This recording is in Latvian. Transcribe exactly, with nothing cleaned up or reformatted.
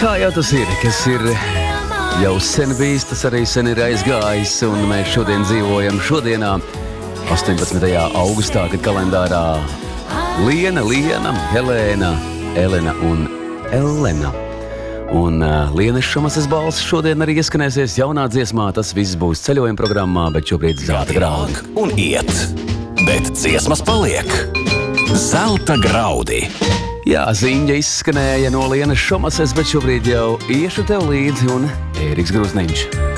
Kā jau tas ir, kas ir jau sen bijis, tas arī sen ir aizgājis, un mēs šodien dzīvojam šodienā, astoņpadsmitajā augustā, kad kalendārā Liena, Liena, Helēna, Elena un Elena. Un uh, Lienas Šamasas balss šodien arī ieskanēsies jaunā dziesmā, tas viss būs ceļojuma programmā, bet šobrīd zelta graudi. Un iet, bet dziesmas paliek. Zelta graudi. Jā, ziņa izskanēja no Lienas Šamasas, bet šobrīd jau iešu tev līdzi un Ēriks Gruzniņš.